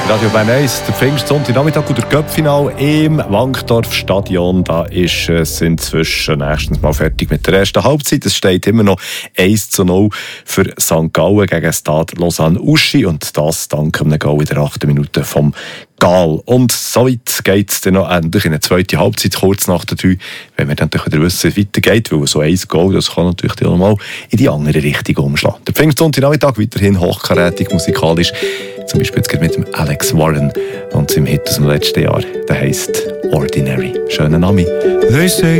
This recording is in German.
Radio Bern 1, der Pfingstsonntag-Nachmittag und der Cup-Final im Wankdorf-Stadion. Da ist es inzwischen nächstens mal fertig mit der ersten Halbzeit. Es steht immer noch 1:0 für St. Gallen gegen Stade Lausanne-Uschi und das dank einem Goal in der 8. Minute vom Gaal. Und so weit geht es dann noch endlich in eine zweite Halbzeit, kurz nach der 3, wenn wir dann wieder wissen, wie es weitergeht, weil so ein Goal, das kann natürlich auch mal in die andere Richtung umschlagen. Der Pfingstsonntag-Nachmittag weiterhin hochkarätig musikalisch, zum Beispiel jetzt mit dem Alex Warren und seinem Hit aus dem letzten Jahr, der heisst Ordinary. Schönen Abend.